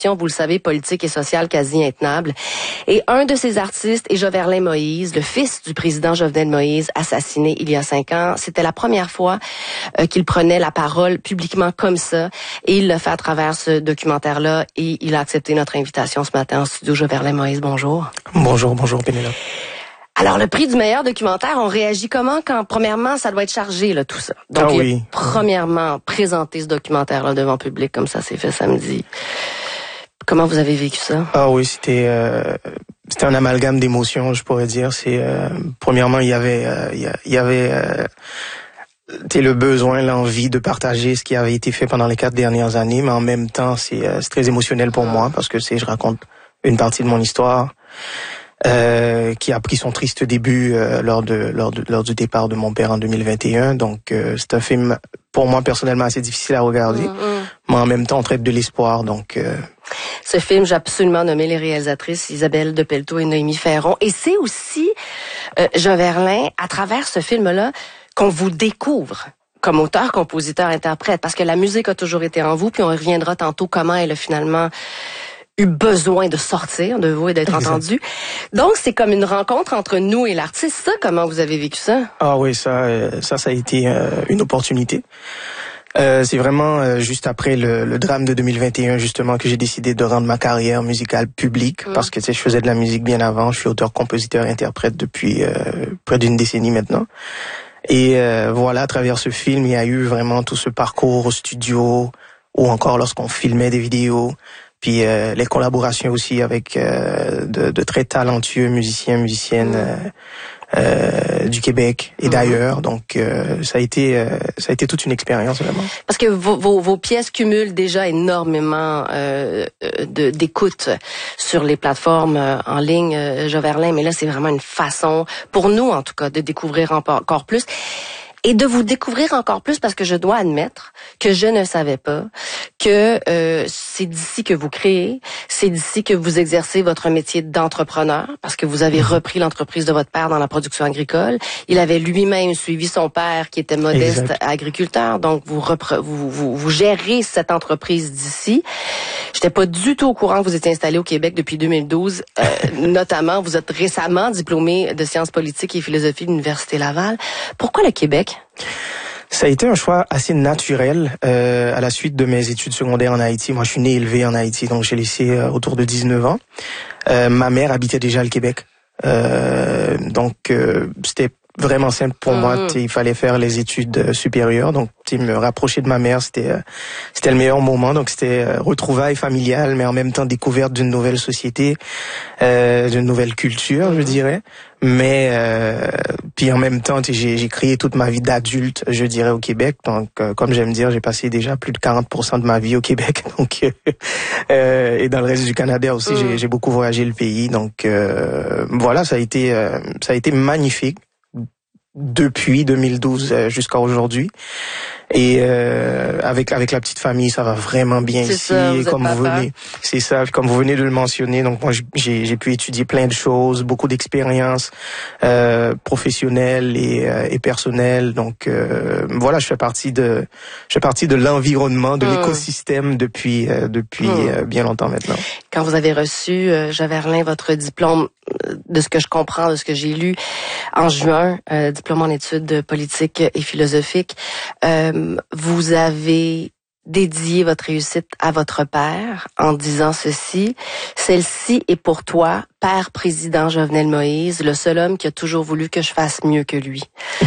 vous le savez, politique et sociale quasi intenable. Et un de ces artistes est Jovenel Moïse, le fils du président Jovenel Moïse, assassiné il y a 5 ans. C'était la première fois qu'il prenait la parole publiquement comme ça. Et il l'a fait à travers ce documentaire-là. Et il a accepté notre invitation ce matin en studio. Jovenel Moïse, bonjour. Bonjour Pénélope. Alors, le prix du meilleur documentaire, on réagit comment quand, premièrement, ça doit être chargé, là, tout ça? Donc, oui. Premièrement, présenter ce documentaire-là devant le public, comme ça s'est fait samedi. Comment vous avez vécu ça? Ah oui, c'était un amalgame d'émotions, je pourrais dire. Premièrement, il y avait le besoin, l'envie de partager ce qui avait été fait pendant les 4 dernières années, mais en même temps, c'est très émotionnel pour moi parce que je raconte une partie de mon histoire. Qui a pris son triste début lors du départ de mon père en 2021. Donc c'est un film pour moi personnellement assez difficile à regarder, mais en même temps on traite de l'espoir. Donc ce film, j'ai absolument nommé les réalisatrices Isabelle Depelteau et Noémie Ferron. Et c'est aussi Jovenel, à travers ce film-là, qu'on vous découvre comme auteur, compositeur, interprète, parce que la musique a toujours été en vous, puis on reviendra tantôt comment elle a finalement eu besoin de sortir de vous et d'être entendu. Donc, c'est comme une rencontre entre nous et l'artiste. Ça, comment vous avez vécu ça? Ah oui, ça a été une opportunité. C'est vraiment juste après le drame de 2021, justement, que j'ai décidé de rendre ma carrière musicale publique, parce que, tu sais, je faisais de la musique bien avant. Je suis auteur, compositeur, interprète depuis près d'une décennie maintenant. Et voilà, à travers ce film, il y a eu vraiment tout ce parcours au studio, ou encore lorsqu'on filmait des vidéos. Puis les collaborations aussi avec de très talentueux musiciennes du Québec et d'ailleurs. Donc ça a été toute une expérience vraiment. Parce que vos pièces cumulent déjà énormément d'écoute sur les plateformes en ligne, Jovenel, mais là c'est vraiment une façon pour nous en tout cas de découvrir encore plus. Et de vous découvrir encore plus parce que je dois admettre que je ne savais pas que c'est d'ici que vous créez, c'est d'ici que vous exercez votre métier d'entrepreneur parce que vous avez repris l'entreprise de votre père dans la production agricole. Il avait lui-même suivi son père qui était modeste agriculteur, donc vous gérez cette entreprise d'ici. J'étais pas du tout au courant que vous étiez installé au Québec depuis 2012. Notamment, vous êtes récemment diplômé de sciences politiques et philosophie de l'Université Laval. Pourquoi le Québec? Ça a été un choix assez naturel à la suite de mes études secondaires en Haïti. Moi, je suis né et élevé en Haïti, donc j'ai laissé autour de 19 ans. Ma mère habitait déjà le Québec. Donc, c'était vraiment simple pour moi. Il fallait faire les études supérieures. Donc, me rapprocher de ma mère, c'était le meilleur moment. Donc, c'était retrouvailles familiales, mais en même temps découverte d'une nouvelle société, d'une nouvelle culture, je dirais. Mais puis en même temps, j'ai créé toute ma vie d'adulte, je dirais, au Québec. Donc, comme j'aime dire, j'ai passé déjà plus de 40% de ma vie au Québec. Donc, et dans le reste du Canada aussi, j'ai beaucoup voyagé le pays. Donc, voilà, ça a été magnifique depuis 2012 jusqu'à aujourd'hui. Et avec la petite famille, ça va vraiment bien ici. Ça, comme vous venez de le mentionner, donc moi j'ai pu étudier plein de choses, beaucoup d'expériences professionnelles et personnelles. Donc voilà, je fais partie de l'environnement, de l'écosystème depuis bien longtemps maintenant. Quand vous avez reçu, Jovenel, votre diplôme, de ce que je comprends, de ce que j'ai lu, en juin, diplôme en études politiques et philosophiques, vous avez dédié votre réussite à votre père en disant ceci: celle-ci est pour toi, père président Jovenel Moïse, le seul homme qui a toujours voulu que je fasse mieux que lui.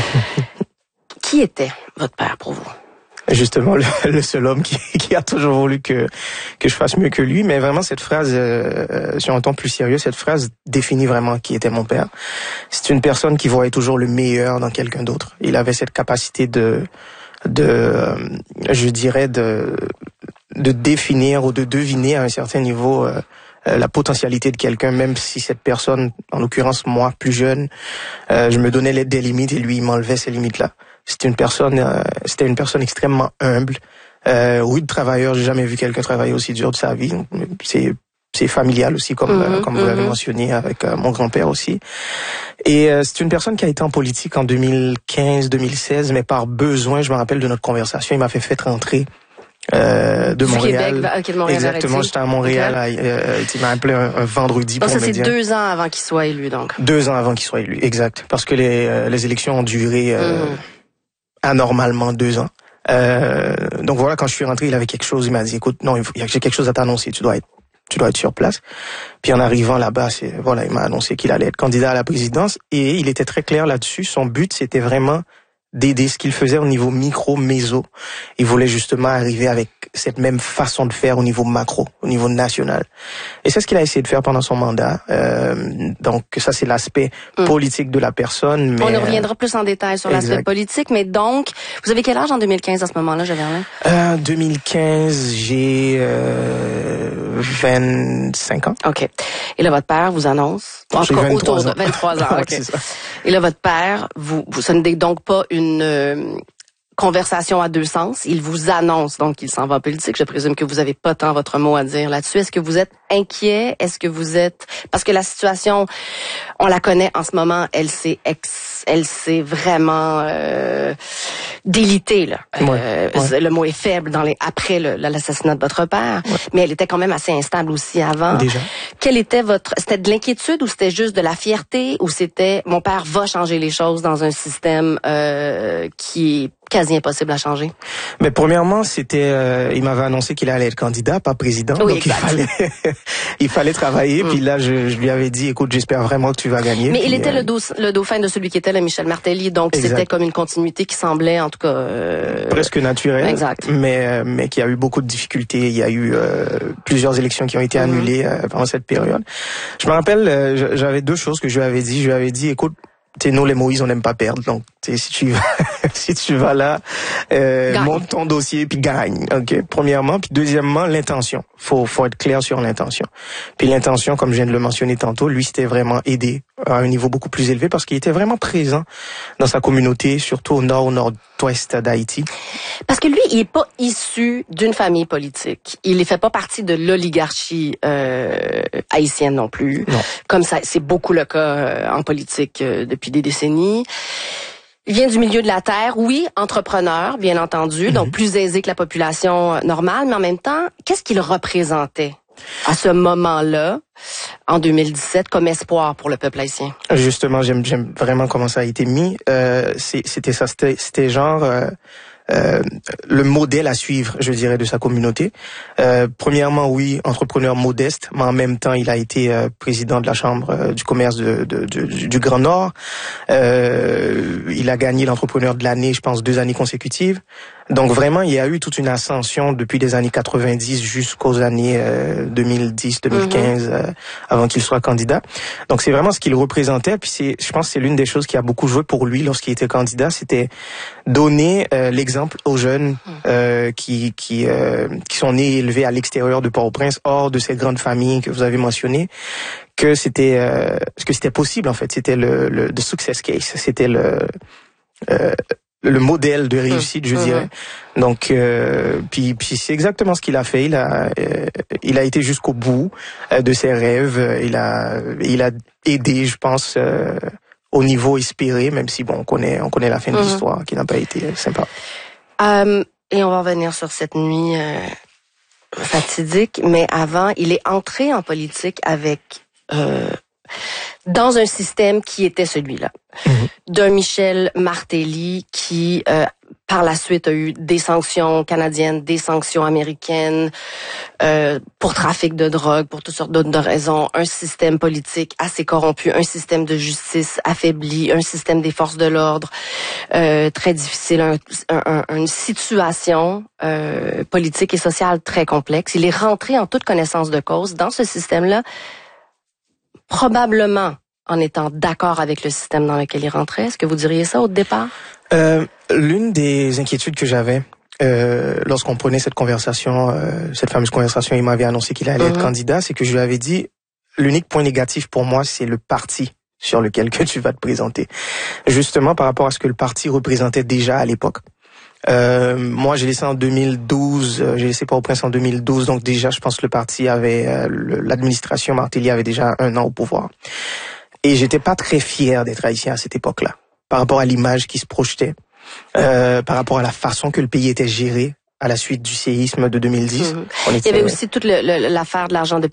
Qui était votre père pour vous? Justement, le seul homme qui a toujours voulu que je fasse mieux que lui. Mais vraiment, cette phrase, sur un ton plus sérieux, cette phrase définit vraiment qui était mon père. C'est une personne qui voyait toujours le meilleur dans quelqu'un d'autre. Il avait cette capacité je dirais, de définir ou de deviner à un certain niveau la potentialité de quelqu'un, même si cette personne, en l'occurrence moi, plus jeune, je me donnais des limites et lui, il m'enlevait ces limites-là. C'était une personne extrêmement humble. Oui, de travailleur, j'ai jamais vu quelqu'un travailler aussi dur de sa vie. C'est familial aussi, comme vous l'avez mentionné, avec mon grand-père aussi. Et c'est une personne qui a été en politique en 2015-2016, mais par besoin, je me rappelle de notre conversation, il m'a fait rentrer de Montréal. Québec, de Montréal. Exactement, j'étais à Montréal. Il m'a appelé un vendredi donc pour ça, me dire. c'est 2 ans avant qu'il soit élu, donc. 2 ans avant qu'il soit élu, exact. Parce que les élections ont duré anormalement 2 ans. Donc voilà, quand je suis rentré, il avait quelque chose. Il m'a dit, écoute, non, j'ai quelque chose à t'annoncer. Tu dois être sur place. Puis en arrivant là-bas, il m'a annoncé qu'il allait être candidat à la présidence et il était très clair là-dessus. Son but, c'était vraiment d'aider ce qu'il faisait au niveau micro-méso. Il voulait justement arriver avec cette même façon de faire au niveau macro, au niveau national. Et c'est ce qu'il a essayé de faire pendant son mandat. Donc ça, c'est l'aspect politique de la personne. Mais, on y reviendra plus en détail sur l'aspect politique. Mais donc, vous avez quel âge en 2015 à ce moment-là, Javerlin? 2015, j'ai 25 ans. OK. Et là, votre père vous annonce... J'ai 23 ans. 23 ans, OK. C'est ça. Et là, votre père, ce n'est donc pas une conversation à 2 sens. Il vous annonce donc qu'il s'en va en politique. Je présume que vous avez pas tant votre mot à dire là-dessus. Est-ce que vous êtes inquiet? Est-ce que vous êtes... Parce que la situation, on la connaît en ce moment, elle s'est vraiment délitée, là. Le mot est faible après l'assassinat de votre père, mais elle était quand même assez instable aussi avant. Déjà. Quelle était c'était de l'inquiétude ou c'était juste de la fierté ou c'était mon père va changer les choses dans un système qui est quasi impossible à changer? Mais premièrement, il m'avait annoncé qu'il allait être candidat, pas président. Oui, donc exact. il fallait travailler. Puis là, je lui avais dit, écoute, j'espère vraiment que tu vas gagner. Mais puis, il était le dauphin de celui qui était le Michel Martelly, donc exact. C'était comme une continuité qui semblait, en tout cas... presque naturelle. Exact. Mais qui a eu beaucoup de difficultés. Il y a eu plusieurs élections qui ont été annulées pendant cette période. Je me rappelle, j'avais 2 choses que je lui avais dit. Je lui avais dit, écoute, nous les Moïse, on n'aime pas perdre. Donc, si tu vas là, monte ton dossier puis gagne. Ok. Premièrement, puis deuxièmement, l'intention. Faut être clair sur l'intention. Puis l'intention, comme je viens de le mentionner tantôt, lui, c'était vraiment aider à un niveau beaucoup plus élevé parce qu'il était vraiment présent dans sa communauté, surtout au nord-ouest d'Haïti. Parce que lui, il est pas issu d'une famille politique. Il ne fait pas partie de l'oligarchie haïtienne non plus. Non. Comme ça, c'est beaucoup le cas en politique depuis des décennies. Il vient du milieu de la terre, oui, entrepreneur, bien entendu, donc plus aisé que la population normale, mais en même temps, qu'est-ce qu'il représentait à ce moment-là, en 2017, comme espoir pour le peuple haïtien? Justement, j'aime vraiment comment ça a été mis. C'était ça, c'était genre... le modèle à suivre, je dirais, de sa communauté. Premièrement, oui, entrepreneur modeste, mais en même temps, il a été président de la Chambre du commerce du Grand Nord. Il a gagné l'entrepreneur de l'année, je pense, 2 années consécutives. Donc vraiment, il y a eu toute une ascension depuis les années 90 jusqu'aux années 2010, 2015, avant qu'il soit candidat. Donc c'est vraiment ce qu'il représentait. Puis je pense que c'est l'une des choses qui a beaucoup joué pour lui lorsqu'il était candidat, c'était donner l'exemple aux jeunes qui sont nés et élevés à l'extérieur de Port-au-Prince, hors de ces grandes familles que vous avez mentionnées, que c'était possible en fait. C'était le success case. C'était le modèle de réussite, je dirais. Donc, puis c'est exactement ce qu'il a fait. Il a été jusqu'au bout de ses rêves. Il a aidé, je pense, au niveau espéré, même si bon, on connaît la fin de l'histoire, qui n'a pas été sympa. Et on va revenir sur cette nuit fatidique, mais avant, il est entré en politique avec dans un système qui était celui-là, d'un Michel Martelly qui, par la suite, a eu des sanctions canadiennes, des sanctions américaines pour trafic de drogue, pour toutes sortes d'autres raisons, un système politique assez corrompu, un système de justice affaibli, un système des forces de l'ordre très difficile, une situation politique et sociale très complexe. Il est rentré en toute connaissance de cause dans ce système-là, probablement en étant d'accord avec le système dans lequel il rentrait. Est-ce que vous diriez ça au départ? L'une des inquiétudes que j'avais lorsqu'on prenait cette conversation, cette fameuse conversation, il m'avait annoncé qu'il allait être candidat, c'est que je lui avais dit, l'unique point négatif pour moi, c'est le parti sur lequel que tu vas te présenter. Justement par rapport à ce que le parti représentait déjà à l'époque. Moi, j'ai laissé en 2012, j'ai laissé Port-au-Prince en 2012, donc déjà, je pense que le parti avait, l'administration Martelly avait déjà 1 an au pouvoir. Et j'étais pas très fier d'être haïtien à cette époque-là, par rapport à l'image qui se projetait, par rapport à la façon que le pays était géré à la suite du séisme de 2010. Il y avait aussi toute l'affaire de l'argent de